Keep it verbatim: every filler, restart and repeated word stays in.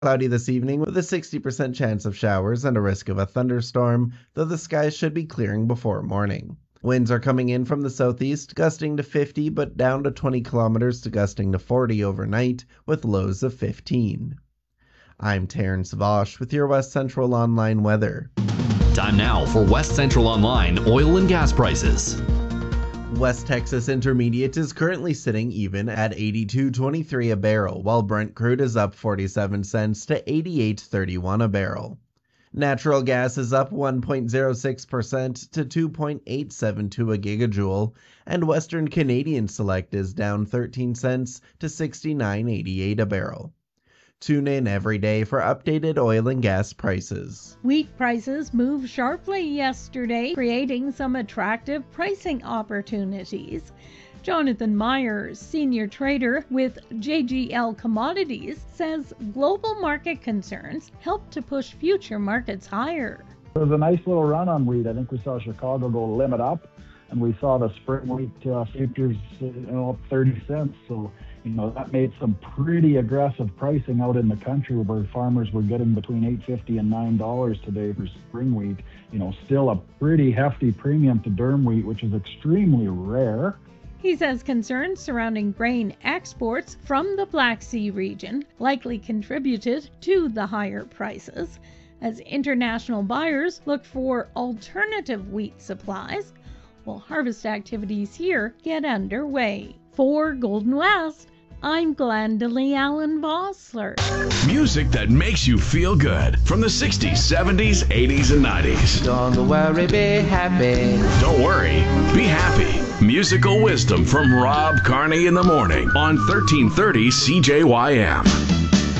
Cloudy this evening with a sixty percent chance of showers and a risk of a thunderstorm, though the skies should be clearing before morning. Winds are coming in from the southeast, gusting to fifty but down to twenty kilometers to gusting to forty overnight, with lows of fifteen. I'm Terrence Vosch with your West Central Online weather. Time now for West Central Online oil and gas prices. West Texas Intermediate is currently sitting even at eighty-two twenty-three a barrel, while Brent crude is up forty-seven cents to eighty-eight thirty-one a barrel. Natural gas is up one point zero six percent to two point eight seven two a gigajoule, and Western Canadian Select is down thirteen cents to sixty-nine eighty-eight a barrel. Tune in every day for updated oil and gas prices. Wheat prices moved sharply yesterday, creating some attractive pricing opportunities. Jonathan Myers, senior trader with J G L Commodities, says global market concerns helped to push future markets higher. It was a nice little run on wheat. I think we saw Chicago go limit up, and we saw the spring wheat uh, futures you know, up thirty cents. So, you know, that made some pretty aggressive pricing out in the country where farmers were getting between eight fifty and nine dollars today for spring wheat. You know, still a pretty hefty premium to durum wheat, which is extremely rare. He says concerns surrounding grain exports from the Black Sea region likely contributed to the higher prices, as international buyers look for alternative wheat supplies while harvest activities here get underway. For Golden West, I'm Glendalee Allen Vossler. Music that makes you feel good from the sixties, seventies, eighties, and nineties. Don't worry, be happy. Don't worry, be happy. Musical wisdom from Rob Carney in the morning on thirteen thirty C J Y M.